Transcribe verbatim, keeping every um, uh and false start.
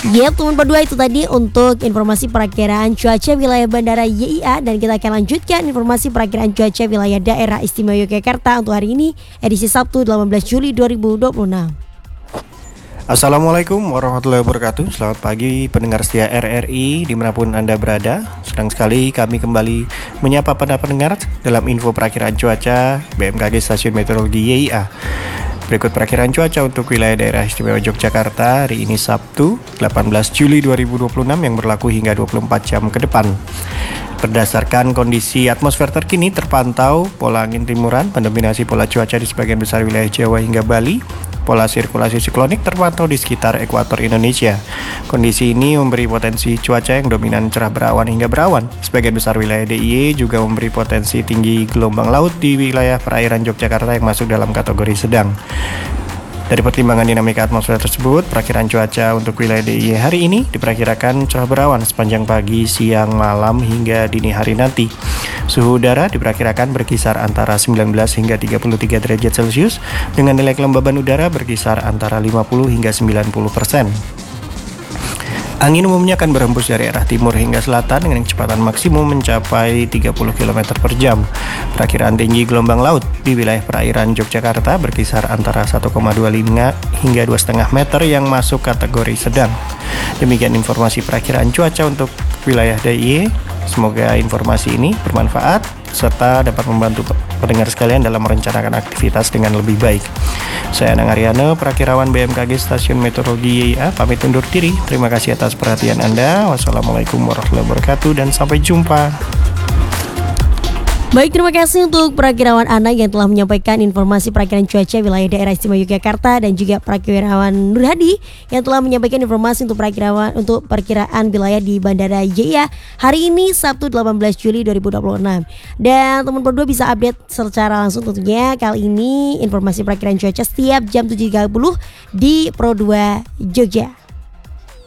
Ya teman berdua, itu tadi untuk informasi perakiraan cuaca wilayah Bandara Y I A. Dan kita akan lanjutkan informasi perakiraan cuaca wilayah daerah istimewa Yogyakarta untuk hari ini, edisi Sabtu delapan belas Juli dua ribu dua puluh enam. Assalamualaikum warahmatullahi wabarakatuh. Selamat pagi pendengar setia R R I dimanapun Anda berada. Senang sekali kami kembali menyapa para pendengar dalam info perakiraan cuaca B M K G Stasiun Meteorologi Y I A. Berikut perakiraan cuaca untuk wilayah daerah istimewa Yogyakarta hari ini Sabtu delapan belas Juli dua ribu dua puluh enam yang berlaku hingga dua puluh empat jam ke depan. Berdasarkan kondisi atmosfer terkini, terpantau pola angin timuran mendominasi pola cuaca di sebagian besar wilayah Jawa hingga Bali. Pola sirkulasi siklonik terpantau di sekitar ekuator Indonesia. Kondisi ini memberi potensi cuaca yang dominan cerah berawan hingga berawan. Sebagian besar wilayah D I Y juga memberi potensi tinggi gelombang laut di wilayah perairan Yogyakarta yang masuk dalam kategori sedang. Dari pertimbangan dinamika atmosfer tersebut, perakiraan cuaca untuk wilayah D I Y hari ini diperkirakan cerah berawan sepanjang pagi, siang, malam hingga dini hari nanti. Suhu udara diperkirakan berkisar antara sembilan belas hingga tiga puluh tiga derajat Celcius dengan nilai kelembaban udara berkisar antara lima puluh hingga sembilan puluh persen. Angin umumnya akan berhembus dari arah timur hingga selatan dengan kecepatan maksimum mencapai tiga puluh kilometer per jam. Perakiraan tinggi gelombang laut di wilayah perairan Yogyakarta berkisar antara satu koma dua lima hingga dua koma lima meter yang masuk kategori sedang. Demikian informasi perakiraan cuaca untuk wilayah D I Y. Semoga informasi ini bermanfaat serta dapat membantu pendengar sekalian dalam merencanakan aktivitas dengan lebih baik. Saya Anang Aryana, perakirawan B M K G Stasiun Meteorologi Y I A, pamit undur diri. Terima kasih atas perhatian Anda. Wassalamualaikum warahmatullahi wabarakatuh dan sampai jumpa. Baik, terima kasih untuk perakirawan Ana yang telah menyampaikan informasi perakiraan cuaca wilayah daerah istimewa Yogyakarta, dan juga perakirawan Nur Hadi yang telah menyampaikan informasi untuk perakirawan untuk perkiraan wilayah di Bandara Y I A hari ini Sabtu delapan belas Juli dua ribu dua puluh enam. Dan teman berdua bisa update secara langsung tentunya kali ini informasi perakiraan cuaca setiap jam tujuh tiga puluh di Pro dua Jogja.